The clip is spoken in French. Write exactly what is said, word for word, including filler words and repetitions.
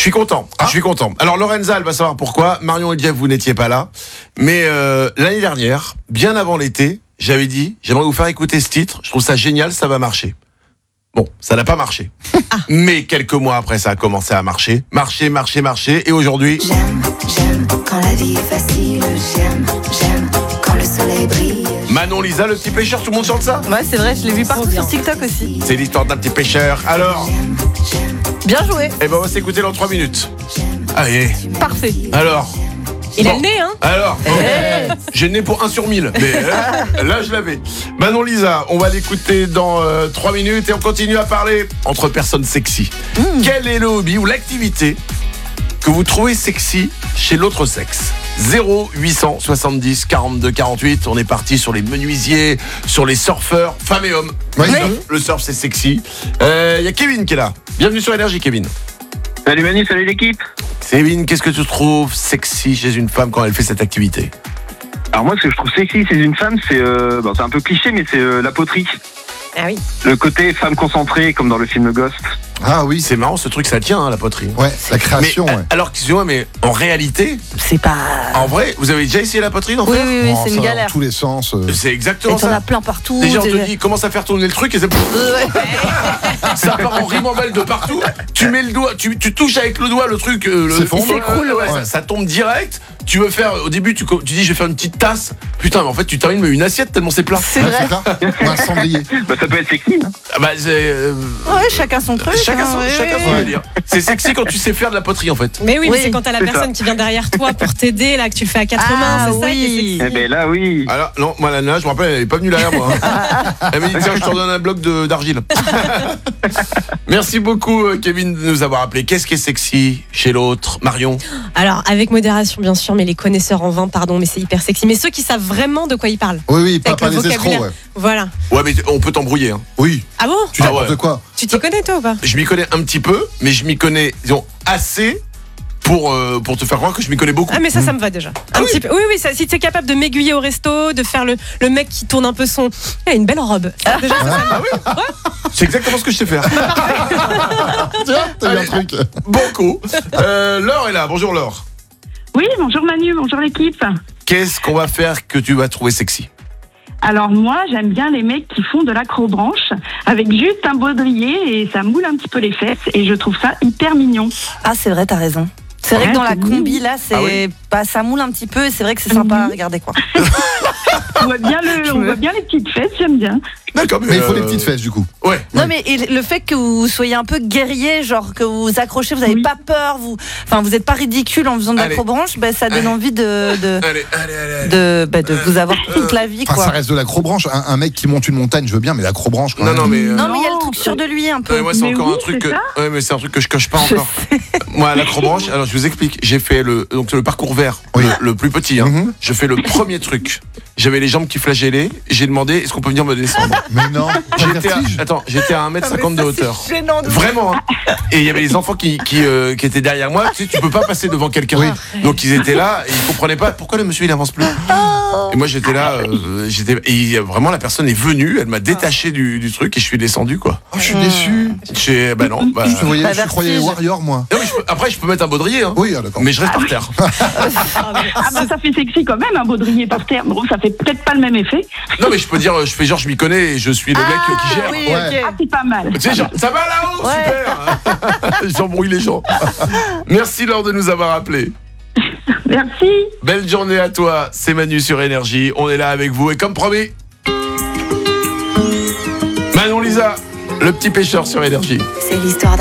suis content, ah. je suis content. Alors Lorenza, elle va savoir pourquoi. Marion et Jeff, vous n'étiez pas là. Mais euh, l'année dernière, bien avant l'été, j'avais dit, j'aimerais vous faire écouter ce titre. Je trouve ça génial, ça va marcher. Bon, ça n'a pas marché. Ah. Mais quelques mois après, ça a commencé à marcher. Marcher, marcher, marcher. Et aujourd'hui... J'aime, j'aime quand la vie est facile. J'aime, j'aime quand le soleil brille. Manon Lisa, le petit pêcheur, tout le monde chante ça ? Ouais, c'est vrai, je l'ai vu partout sur TikTok aussi. C'est l'histoire d'un petit pêcheur. Alors ? Bien joué. Eh ben, on va s'écouter dans trois minutes. Allez. Parfait. Alors ? Il bon. a le nez, hein. Alors, hey. J'ai le nez pour un sur mille. Mais euh, là, je l'avais. Manon Lisa, on va l'écouter dans euh, trois minutes et on continue à parler entre personnes sexy. Mmh. Quel est le hobby ou l'activité que vous trouvez sexy chez l'autre sexe ? zéro huit cent soixante-dix quarante-deux quarante-huit. On est parti sur les menuisiers, sur les surfeurs, femmes et hommes. Oui. Le, surf, le surf, c'est sexy. Il euh, y a Kevin qui est là. Bienvenue sur Énergie, Kevin. Salut Manu, salut l'équipe. Kevin, qu'est-ce que tu trouves sexy chez une femme quand elle fait cette activité ? Alors moi, ce que je trouve sexy chez une femme, c'est, euh, bon, c'est un peu cliché, mais c'est euh, la poterie. Ah oui. Le côté femme concentrée, comme dans le film Ghost. Ah oui, c'est marrant, ce truc, ça tient, hein, la poterie. Ouais, la création, mais, ouais. Alors, excusez-moi, mais en réalité... C'est pas... En vrai, vous avez déjà essayé la poterie d'en Oui, faire ? oui, oui, Oh, c'est ça une va galère. dans tous les sens. Euh... C'est exactement et t'en ça. as plein partout. Déjà, on te t'es... dit, commence à faire tourner le truc et c'est... ça part en ribambelle de partout. Tu mets le doigt, tu, tu touches avec le doigt le truc... Euh, le... C'est fond, il s'écroule, ouais, ouais. Ça, ça tombe direct. Tu veux faire... Au début, tu, tu dis, je vais faire une petite tasse. Putain, mais en fait, tu termines mais une assiette tellement c'est plat. C'est ouais, vrai. C'est un cendrier. Bah, ça peut être sexy, hein. Ah bah, c'est... Euh... Ouais, chacun son truc. Chacun son, hein, chacun ouais, son ouais. délire. C'est sexy quand tu sais faire de la poterie, en fait. Mais oui, Oui, mais c'est quand t'as la c'est personne ça. qui vient derrière toi pour t'aider, là, que tu le fais à quatre Ah, mains, c'est ça oui. qui est sexy. Eh ben là, oui. Alors, non, moi, la nana, je me rappelle, elle n'est pas venue derrière moi. Hein. Elle m'a dit, tiens, je te redonne un bloc de, d'argile. Merci beaucoup, Kevin, de nous avoir appelé. Qu'est-ce qui est sexy chez l'autre ? Marion ? Alors, avec modération, bien sûr, mais les connaisseurs en vin, pardon, mais c'est hyper sexy. Mais ceux qui savent vraiment de quoi ils parlent. Oui, oui, pas, Avec pas le les escrocs, vocabulaire. ouais. Voilà. Ouais, mais on peut t'embrouiller. Hein. Oui, Ah bon ? tu Ah n'importe ouais. quoi. Tu t'y connais, toi, ou pas ? Je m'y connais un petit peu, mais je m'y connais, disons, assez pour, euh, pour te faire croire que je m'y connais beaucoup. Ah, mais ça, ça me va déjà. Un Ah oui. petit peu. Oui, oui, ça, si tu es capable de m'aiguiller au resto, de faire le, le mec qui tourne un peu son. Il a une belle robe. Déjà, ça, ça me va. Ah oui. C'est exactement ce que je sais faire. Tiens, t'as eu un Allez. truc. Banco. Euh, Laure est là. Bonjour Laure. Oui, bonjour Manu, bonjour l'équipe. Qu'est-ce qu'on va faire que tu vas trouver sexy ? Alors moi, j'aime bien les mecs qui font de l'acrobranche avec juste un baudrier et ça moule un petit peu les fesses et je trouve ça hyper mignon. Ah, c'est vrai, t'as raison. C'est vrai Ouais, que dans la c'est combi, là, c'est Ah oui. bah, ça moule un petit peu et c'est vrai que c'est sympa à regarder, quoi. On voit bien, le, on voit bien les petites fesses, j'aime bien. D'accord, Mais il faut euh, les petites fesses, du coup. Ouais. Non, mais et le fait que vous soyez un peu guerrier, genre que vous vous accrochez, vous n'avez Oui. pas peur, vous, enfin, vous n'êtes pas ridicule en faisant de Allez. l'acrobranche, bah, ça donne Allez. envie de, de, Allez, allez, allez. allez. de, bah, de vous avoir toute la vie, Enfin, quoi. ça reste de l'acrobranche. Un, un mec qui monte une montagne, je veux bien, mais l'acrobranche, quand Non, même. non, mais. euh, Non, mais il y a le Non, truc sûr de lui, un peu. Ouais, moi, c'est Mais encore oui, un truc c'est que. ça. Ouais, mais c'est un truc que je coche pas Je encore. Moi, l'acrobranche, alors je vous explique. J'ai fait le, donc, le parcours vert, Oui. le, le plus petit. Hein. Mhm. Je fais le premier truc. J'avais les jambes qui flagellaient. J'ai demandé est-ce qu'on peut venir me descendre. Mais non, pas le J'étais à, vertige. attends, j'étais à un mètre cinquante de hauteur. Gênant de Vraiment. Hein. Et il y avait les enfants qui, qui, euh, qui étaient derrière moi. Tu sais, tu peux pas passer devant quelqu'un. Oui. Donc ils étaient là et ils comprenaient pas pourquoi le monsieur il avance plus. Et moi j'étais là, euh, j'étais et vraiment la personne est venue, elle m'a détaché du, du truc et je suis descendu quoi. Oh, je suis déçu. J'ai, bah non. Bah, Je te voyais, Bah, je te croyais vertige. Warrior, moi. non, mais je peux- après je peux mettre un baudrier. Hein. Oui, ah, d'accord. Mais je reste par terre. Ah bah ça fait sexy quand même, un baudrier par terre. Bon, ça fait peut-être pas le même effet. Non mais je peux dire, je fais genre je m'y connais et je suis le mec euh, qui gère. oui, Ouais. ok. Ah, c'est pas mal. Tu sais, genre, ça va là-haut, Ouais. super. J'embrouille les gens. Merci Laure de nous avoir appelés. Merci. Belle journée à toi, c'est Manu sur Énergie. On est là avec vous et comme promis, Manon Lisa, le petit pêcheur sur Énergie. C'est l'histoire d'un